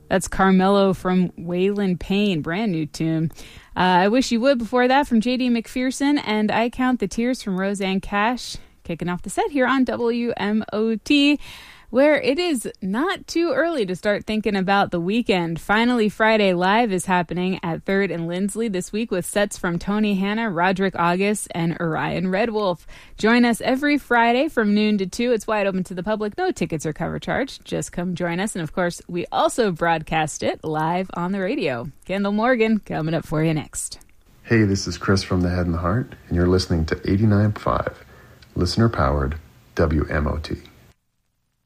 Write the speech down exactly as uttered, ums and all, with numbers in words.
That's Carmelo from Waylon Payne, brand new tune. Uh, I Wish You Would before that from J D McPherson, and I Count the Tears from Roseanne Cash. Kicking off the set here on W M O T, where it is not too early to start thinking about the weekend. Finally, Friday Live is happening at third and Lindsley this week with sets from Tony Hanna, Roderick August, and Orion Red Wolf. Join us every Friday from noon to two. It's wide open to the public. No tickets or cover charge. Just come join us. And, of course, we also broadcast it live on the radio. Kendall Morgan coming up for you next. Hey, this is Chris from The Head and the Heart, and you're listening to eighty-nine point five, listener-powered W M O T.